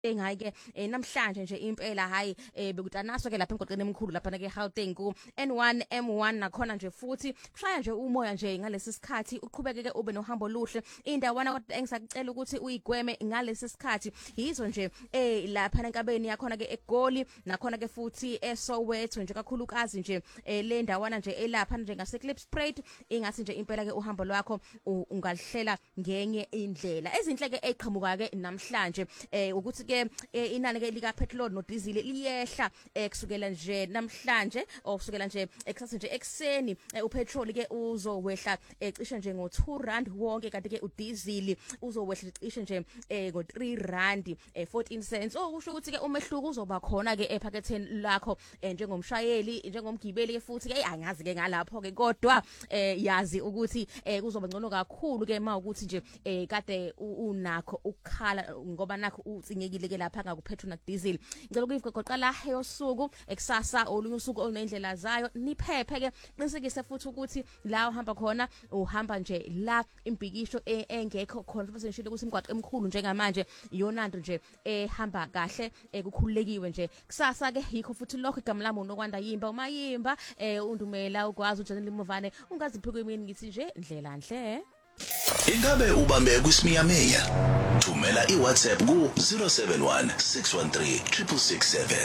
engayike namhlanje nje impela hayi bekutanaswa ke lapha emgwaqeni emkhulu lapha ke Gauteng ku N1 M1 nakhona nje futhi kushaya nje umoya nje ngalesi sikhathi uqhubeke ke ube nohambo luhle indawana kodwa engisakucela ukuthi uyigweme ngalesi sikhathi yizo nje lapha enkabeni yakhona ke eGoli nakhona ke futhi eSoweto nje kakhulukazi nje le ndawana nje elapha nje ngase Klipspruit ingathi nje impela ke uhambo lwakho ungalihlela ngenye indlela ezinhle ke eqhamuka ke namhlanje ukuthi ke inani ke lika petrol no diesel liyehla kusukela nje namhlanje kusukela nje ekusasa nje ekseni upetrol ke uzowehla cishe nje ngo R2 wonke kanti ke udiesel uzowehla cishe nje ngo R3 14 cents okusho ukuthi ke umehluko uzoba khona ke ephaketheni lakho njengomshayeli njengomgibeli ke futhi ke angazi ke ngalapho ke kodwa yazi ukuthi kuzoba ngcono kakhulu ke mawukuthi nje kade unakho ukukhala ngoba nakho utsinyekile ke lapha ngaku petrol na diesel ngicela ukuyigoqala eyosuku eksasa olunye usuku olunendlela zayo niphephe ke qinisekise futhi ukuthi la uhamba khona uhamba nje la imbhikisho engekho khona futhi ngishilo ukuthi imgwaqo emkhulu njengamanje iyonanto nje ehamba kahle kukhululekiwe nje kusasa ke yikho futhi lokho igama lami unokwanda yimba umayimba undumela ukwazi uJanelle Movane ungaziphi kwemini ngithi nje ndlela nhle. Ingabe ubambe kusimiyameya? Thumela iWhatsApp ku 071 613 667.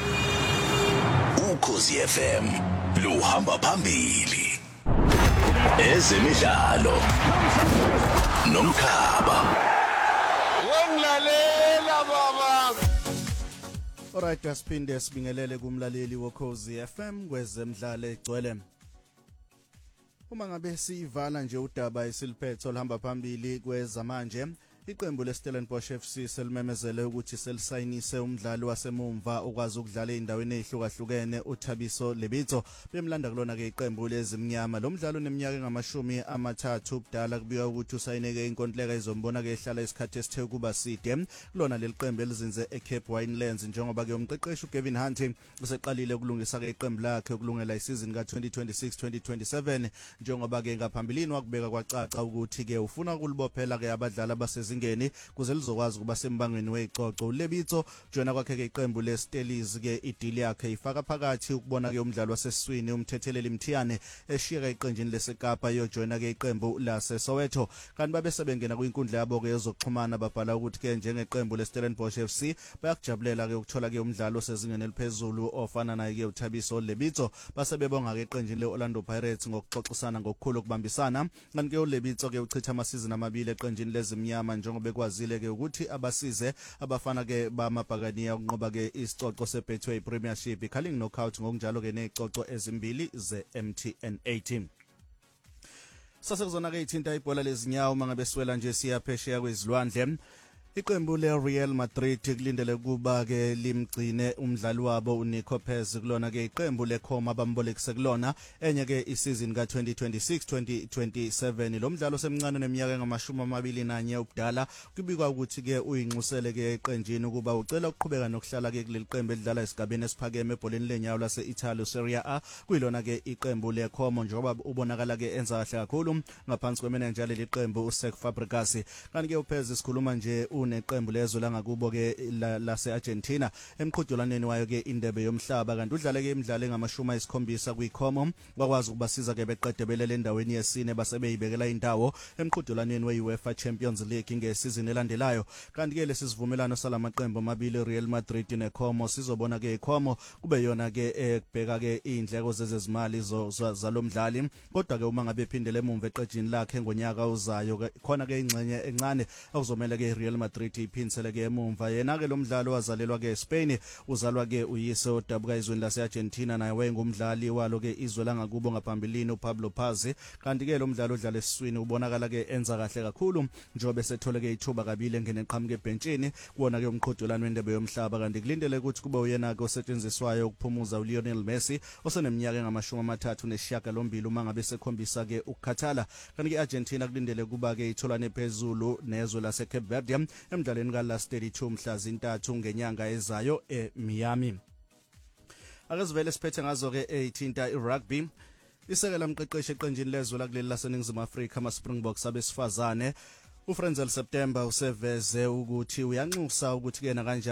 Ukhozi FM luhamba phambili. Ezemidlalo nomkhaba. Wemlalela baba. Alright, asiphinde sibingelele kumlaleli wokhozi FM kwezemidlalo egcwele. Uma ngabe sivala nje udaba esiliphetho lihamba phambili kwezamanje iqembu leStellenbosch FC selimemezele ukuthi selisayinise umdlali wasemumva okwazi ukudlala endaweni ezihlukahlukene uThabiso Lebitso bemlanda kulona ke iqembu lezimnyama lo mdlalo neminyaka engamashumi 30 ubudala kubiwa ukuthi usayineke inkontileka izombona ke ehlala isikhathi esithe kuba side kulona leli qembu elizinze eCape Winelands njengoba ke umqeqeshi uKevin Hunt useqalile ukulungisa ke iqembu lakhe ukulungela isizini ka2026-2027 njengoba ke ngaphambilini wakubeka kwacaca ukuthi ke ufuna ukulibophela ke abadlali abasezingeni kuze lizokwazi kuba sembangweni wezicoco uLebitso joina kwakhe ke iqembu leStellies ke idili yakhe ifaka phakathi ukubona ke umdlalo waseswini umthetheleli Mthiyane eshiyeka iqenjini leseKapa yojoina ke iqembu laseSoweto kanti babe sebengena kwinkundla yabo ke yezokuxhumana babhala ukuthi ke njengeqembu leStellenbosch FC bayakujabulela ke ukuthola ke umdlalo osezingeni eliphezulu ofana naye ke uThabiso Lebitso basebebonga ke iqenjini leOrlando Pirates ngokuxoxisana ngokukhulu ukubambisana kanti ke uLebitso ke uchitha amasizini amabili eqenjini lezimnyama njengoba bekwazile ke ukuthi abasize abafana ke bamabhakaniya ukunqoba ke isicoco seBetway Premiership iCarling Knockout ngokunjalo ke nezicoco ezimbili zeMTN 18 sasekuzona ke ithinta ibhola lezinyawo mangabe siwela nje siyaphesheya kwezilwandle iqembu leReal Madrid kulindele kuba ke limgcine umdlali wabo uNico Paz kulona ke iqembu leComa abambolekise kulona enye ke isizini ka2026-2027 lo mdlalo semncane neminyaka engama21 ubudala kubikwa ukuthi ke uyinxusele ke eqenjini kuba ucela ukuqhubeka nokuhlala ke kuleli qembu elidlala esigabeni esiphakeme ebholeni lenyawo laseItaly Serie A kuyilona ke iqembu leComa njengoba ubonakala ke enza kahle kakhulu ngaphansi kwemanager leli qembu uSec Fabregas kanti ke uPez sikhuluma nje neqembu lezwe langakubo ke lase-Argentina emqhudelaneni wayo ke indebe yomhlaba kanti udlale ke imidlalo engama-70 kwiComo bakwazi ukubasiza ke beqede belele endaweni yesine basebeyibekela indawo emqhudelaneni we-UEFA Champions League ngesizini elandelayo kanti ke lesi sivumelano salamaqembu amabili Real Madrid neComo sizobona ke iComo kube yona ke ekubheka ke indleko zezezimali zalomdlali kodwa ke uma ngabe ephindele emumva eqejini lakhe ngonyaka ozayo khona ke ingxenye encane okuzomela ke Real Madrid iphinsele ke emumva yena ke lo mdlalo wazalelwa ke eSpain uzalwa ke uyise odabuka izweni laseArgentina naye wayengumdlali walo ke izwe langakubo ngaphambilini uPablo Paz kanti ke lo mdlalo odlala esiswini ubonakala ke enza kahle kakhulu njengoba esethole ke ithuba kabili engene eqhamuke ebhentshini kuona ke umqhudelano wendebe yomhlaba kanti kulindele ukuthi kube uyena ke osetshenziswayo ukuphumuza uLionel Messi oseneminyaka engama-38 uma ngabe sekhombisa ke ukukhathala kanti ke Argentina kulindele kuba ke itholane phezulu nezwe laseCape Verde emdlalweni ka-last 32 mhla zintathu ngenyanga ezayo eMiami. Akezivele siphethe ngazo ke ethinta irugby isekela mqeqeshi eqenjini lezwe lakuleli laseNingizimu Afrika ama Springboks abesifazane uFrenzel September useveze ukuthi uyanxusa ukuthi ke na kanjani